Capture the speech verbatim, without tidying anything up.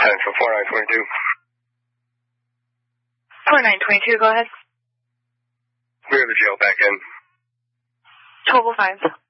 Central four nine two two. four nine two two, go ahead. Clear the jail back in. twelve oh five.